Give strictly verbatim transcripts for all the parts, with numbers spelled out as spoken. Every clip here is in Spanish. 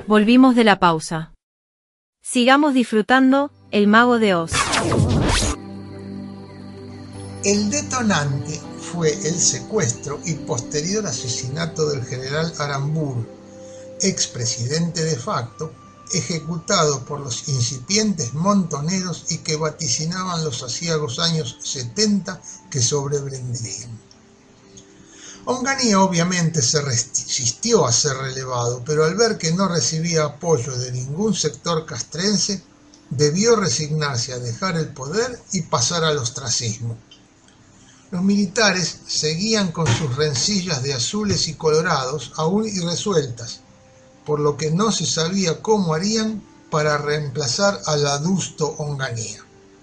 Volvimos de la pausa. Sigamos disfrutando El Mago de Oz. El detonante fue el secuestro y posterior asesinato del general Aramburu, expresidente de facto, ejecutado por los incipientes montoneros y que vaticinaban los aciagos años setenta que sobrevendrían. Onganía obviamente se resistió a ser relevado, pero al ver que no recibía apoyo de ningún sector castrense, debió resignarse a dejar el poder y pasar al ostracismo. Los militares seguían con sus rencillas de azules y colorados aún irresueltas, por lo que no se sabía cómo harían para reemplazar al adusto Onganía.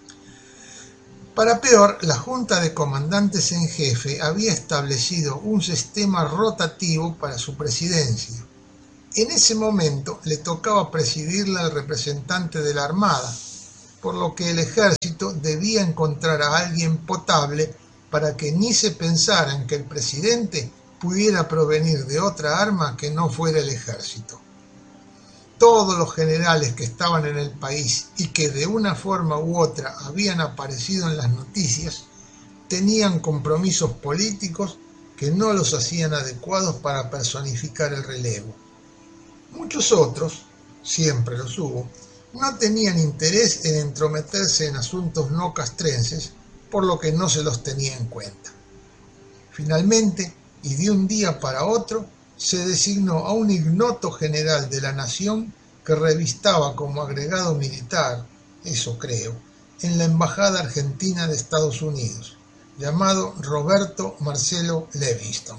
Para peor, la Junta de Comandantes en Jefe había establecido un sistema rotativo para su presidencia. En ese momento le tocaba presidirla al representante de la Armada, por lo que el ejército debía encontrar a alguien potable para que ni se pensara en que el presidente pudiera provenir de otra arma que no fuera el ejército. Todos los generales que estaban en el país y que de una forma u otra habían aparecido en las noticias tenían compromisos políticos que no los hacían adecuados para personificar el relevo. Muchos otros, siempre los hubo, no tenían interés en entrometerse en asuntos no castrenses, por lo que no se los tenía en cuenta. Finalmente, y de un día para otro, se designó a un ignoto general de la nación que revistaba como agregado militar, eso creo, en la Embajada Argentina de Estados Unidos, llamado Roberto Marcelo Levingston.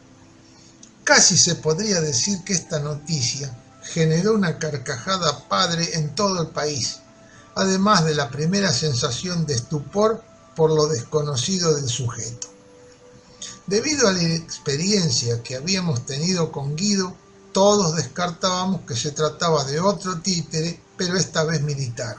Casi se podría decir que esta noticia generó una carcajada padre en todo el país, además de la primera sensación de estupor por lo desconocido del sujeto. Debido a la experiencia que habíamos tenido con Guido, todos descartábamos que se trataba de otro títere, pero esta vez militar.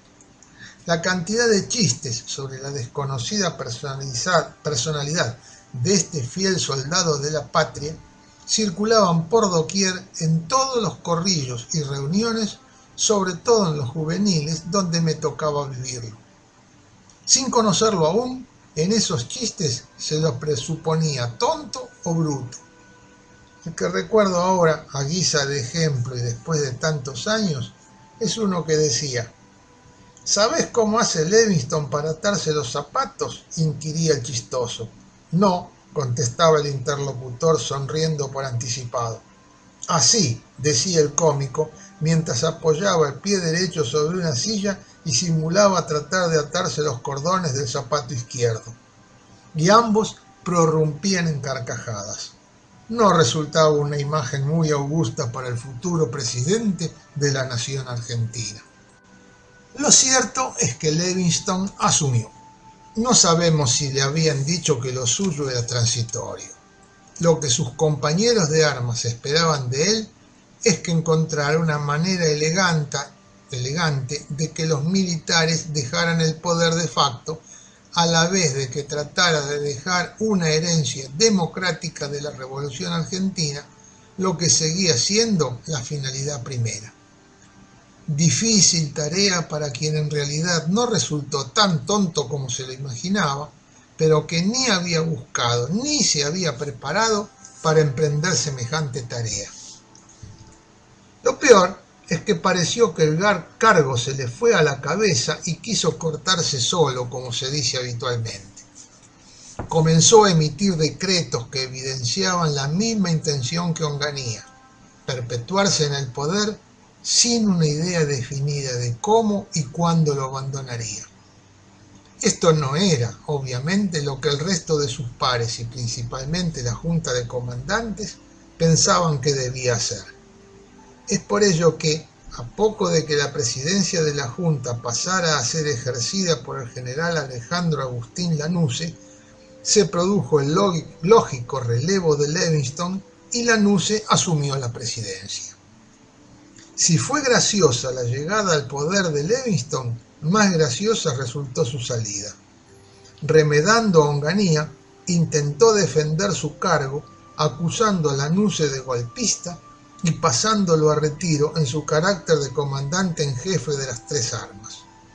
La cantidad de chistes sobre la desconocida personalidad de este fiel soldado de la patria circulaban por doquier en todos los corrillos y reuniones, sobre todo en los juveniles, donde me tocaba vivirlo. Sin conocerlo aún, en esos chistes se los presuponía tonto o bruto. El que recuerdo ahora, a guisa de ejemplo y después de tantos años, es uno que decía: ¿sabés cómo hace Levingston para atarse los zapatos?, inquiría el chistoso. No, contestaba el interlocutor sonriendo por anticipado. Así, decía el cómico, mientras apoyaba el pie derecho sobre una silla y simulaba tratar de atarse los cordones del zapato izquierdo. Y ambos prorrumpían en carcajadas. No resultaba una imagen muy augusta para el futuro presidente de la nación argentina. Lo cierto es que Levingston asumió. No sabemos si le habían dicho que lo suyo era transitorio. Lo que sus compañeros de armas esperaban de él es que encontrara una manera elegante, elegante de que los militares dejaran el poder de facto, a la vez de que tratara de dejar una herencia democrática de la Revolución Argentina, lo que seguía siendo la finalidad primera. Difícil tarea para quien en realidad no resultó tan tonto como se lo imaginaba, pero que ni había buscado ni se había preparado para emprender semejante tarea. Lo peor es que pareció que el cargo se le fue a la cabeza y quiso cortarse solo, como se dice habitualmente. Comenzó a emitir decretos que evidenciaban la misma intención que Onganía: perpetuarse en el poder sin una idea definida de cómo y cuándo lo abandonaría. Esto no era, obviamente, lo que el resto de sus pares y principalmente la Junta de Comandantes pensaban que debía hacer. Es por ello que, a poco de que la presidencia de la Junta pasara a ser ejercida por el general Alejandro Agustín Lanusse, se produjo el lógico relevo de Levingston y Lanusse asumió la presidencia. Si fue graciosa la llegada al poder de Levingston, más graciosa resultó su salida. Remedando a Onganía, intentó defender su cargo, acusando a Lanusse de golpista y pasándolo a retiro en su carácter de comandante en jefe de las tres armas.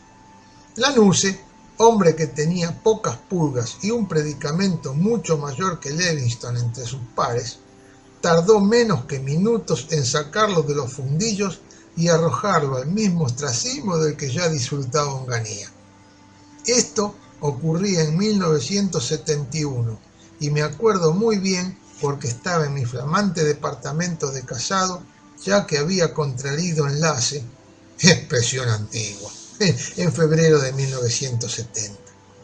Lanusse, hombre que tenía pocas pulgas y un predicamento mucho mayor que Livingston entre sus pares, tardó menos que minutos en sacarlo de los fundillos y arrojarlo al mismo ostracismo del que ya disfrutaba Onganía. Esto ocurría en mil novecientos setenta y uno y me acuerdo muy bien porque estaba en mi flamante departamento de casado, ya que había contraído enlace, expresión antigua, en febrero de mil novecientos setenta.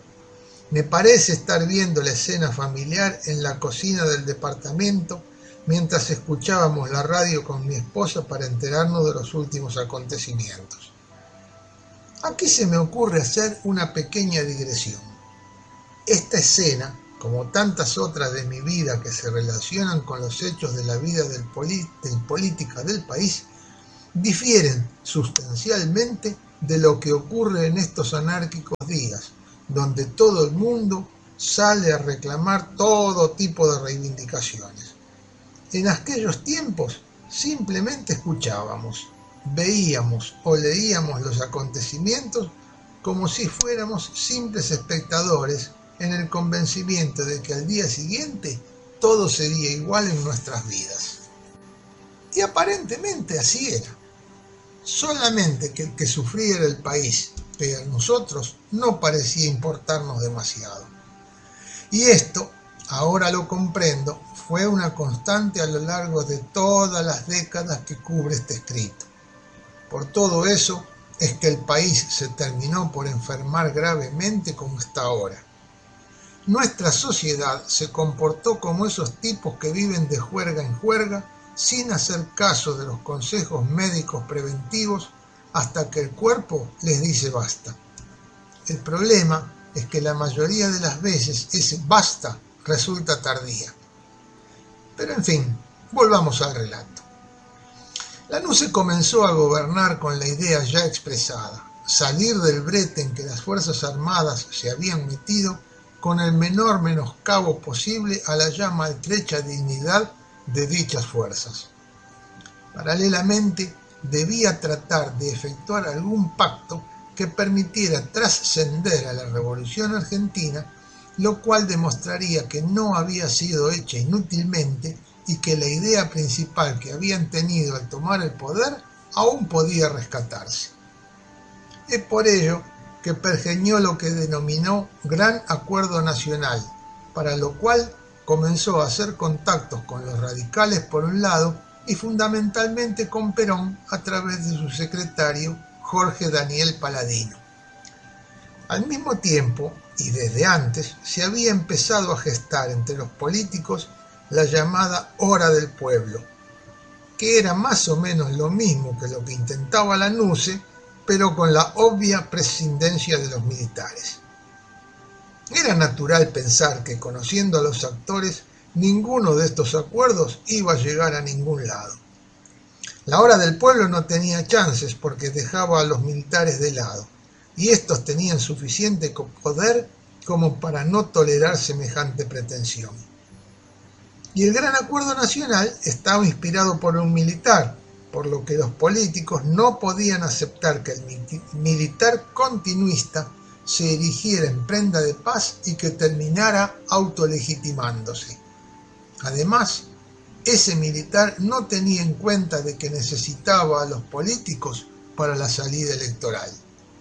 Me parece estar viendo la escena familiar en la cocina del departamento mientras escuchábamos la radio con mi esposa para enterarnos de los últimos acontecimientos. Aquí se me ocurre hacer una pequeña digresión. Esta escena, como tantas otras de mi vida que se relacionan con los hechos de la vida del polit- del política del país, difieren sustancialmente de lo que ocurre en estos anárquicos días, donde todo el mundo sale a reclamar todo tipo de reivindicaciones. En aquellos tiempos simplemente escuchábamos, veíamos o leíamos los acontecimientos como si fuéramos simples espectadores en el convencimiento de que al día siguiente todo sería igual en nuestras vidas. Y aparentemente así era. Solamente que el que sufría era el país, pero a nosotros no parecía importarnos demasiado. Y esto, ahora lo comprendo, fue una constante a lo largo de todas las décadas que cubre este escrito. Por todo eso es que el país se terminó por enfermar gravemente como está ahora. Nuestra sociedad se comportó como esos tipos que viven de juerga en juerga sin hacer caso de los consejos médicos preventivos hasta que el cuerpo les dice basta. El problema es que la mayoría de las veces ese basta resulta tardía. Pero en fin, volvamos al relato. Lanusse comenzó a gobernar con la idea ya expresada, salir del brete en que las Fuerzas Armadas se habían metido con el menor menoscabo posible a la ya maltrecha dignidad de dichas fuerzas. Paralelamente, debía tratar de efectuar algún pacto que permitiera trascender a la Revolución Argentina, lo cual demostraría que no había sido hecha inútilmente y que la idea principal que habían tenido al tomar el poder aún podía rescatarse. Es por ello que pergeñó lo que denominó Gran Acuerdo Nacional, para lo cual comenzó a hacer contactos con los radicales por un lado y fundamentalmente con Perón a través de su secretario Jorge Daniel Paladino. Al mismo tiempo, y desde antes, se había empezado a gestar entre los políticos la llamada Hora del Pueblo, que era más o menos lo mismo que lo que intentaba Lanusse, pero con la obvia prescindencia de los militares. Era natural pensar que, conociendo a los actores, ninguno de estos acuerdos iba a llegar a ningún lado. La Hora del Pueblo no tenía chances porque dejaba a los militares de lado, y estos tenían suficiente poder como para no tolerar semejante pretensión. Y el Gran Acuerdo Nacional estaba inspirado por un militar, por lo que los políticos no podían aceptar que el militar continuista se erigiera en prenda de paz y que terminara autolegitimándose. Además, ese militar no tenía en cuenta de que necesitaba a los políticos para la salida electoral.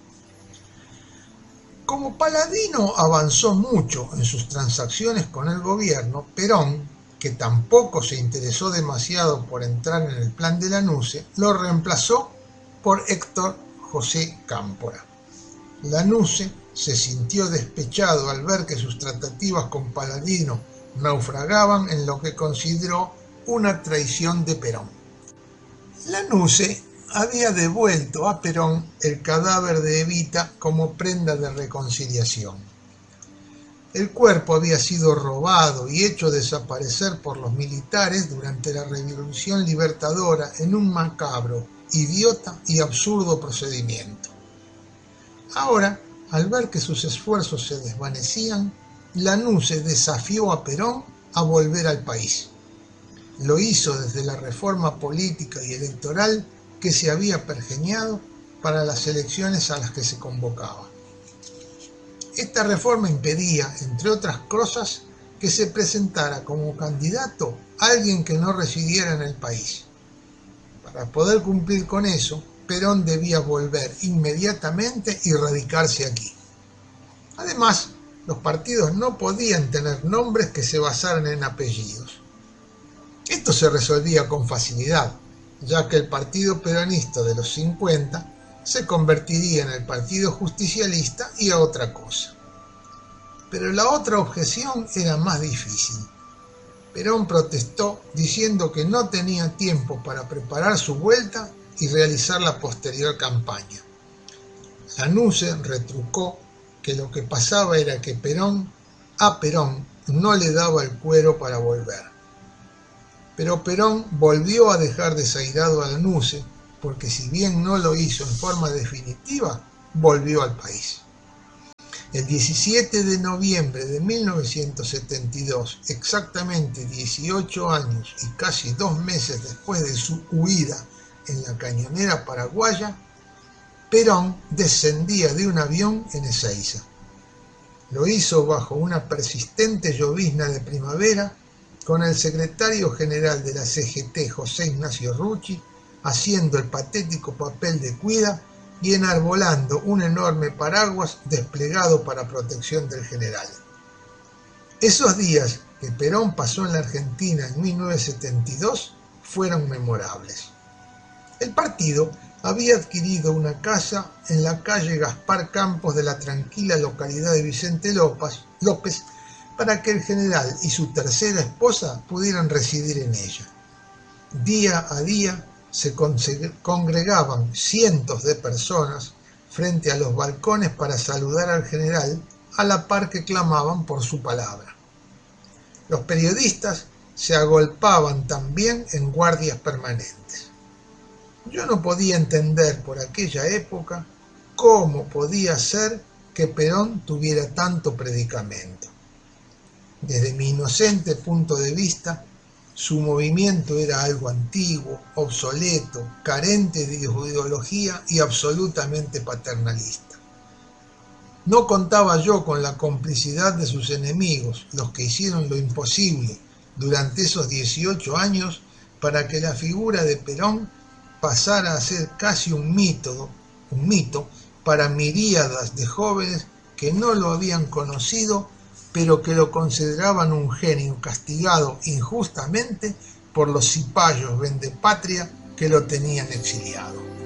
Como Paladino avanzó mucho en sus transacciones con el gobierno, Perón, que tampoco se interesó demasiado por entrar en el plan de Lanusse, lo reemplazó por Héctor José Cámpora. Lanusse se sintió despechado al ver que sus tratativas con Paladino naufragaban en lo que consideró una traición de Perón. Lanusse había devuelto a Perón el cadáver de Evita como prenda de reconciliación. El cuerpo había sido robado y hecho desaparecer por los militares durante la Revolución Libertadora en un macabro, idiota y absurdo procedimiento. Ahora, al ver que sus esfuerzos se desvanecían, Lanusse desafió a Perón a volver al país. lo hizo desde la reforma política y electoral que se había pergeñado para las elecciones a las que se convocaba. Esta reforma impedía, entre otras cosas, que se presentara como candidato alguien que no residiera en el país. Para poder cumplir con eso, Perón debía volver inmediatamente y radicarse aquí. Además, los partidos no podían tener nombres que se basaran en apellidos. Esto se resolvía con facilidad, ya que el Partido Peronista de los cincuenta se convertiría en el Partido Justicialista y a otra cosa. Pero la otra objeción era más difícil. Perón protestó diciendo que no tenía tiempo para preparar su vuelta y realizar la posterior campaña. Lanusse retrucó que lo que pasaba era que Perón, a Perón, no le daba el cuero para volver. Pero Perón volvió a dejar desairado a Lanusse, porque si bien no lo hizo en forma definitiva, volvió al país. El diecisiete de noviembre de mil novecientos setenta y dos, exactamente dieciocho años y casi dos meses después de su huida en la Cañonera paraguaya, Perón descendía de un avión en Ezeiza. Lo hizo bajo una persistente llovizna de primavera, con el secretario general de la C G T, José Ignacio Rucci, haciendo el patético papel de cuida y enarbolando un enorme paraguas desplegado para protección del general. Esos días que Perón pasó en la Argentina en mil novecientos setenta y dos fueron memorables. El partido había adquirido una casa en la calle Gaspar Campos de la tranquila localidad de Vicente López, López para que el general y su tercera esposa pudieran residir en ella. Día a día se congregaban cientos de personas frente a los balcones para saludar al general, a la par que clamaban por su palabra. Los periodistas se agolpaban también en guardias permanentes. Yo no podía entender por aquella época cómo podía ser que Perón tuviera tanto predicamento. Desde mi inocente punto de vista, su movimiento era algo antiguo, obsoleto, carente de ideología y absolutamente paternalista. No contaba yo con la complicidad de sus enemigos, los que hicieron lo imposible durante esos dieciocho años para que la figura de Perón pasara a ser casi un mito, un mito para miríadas de jóvenes que no lo habían conocido, pero que lo consideraban un genio castigado injustamente por los cipayos vendepatria que lo tenían exiliado.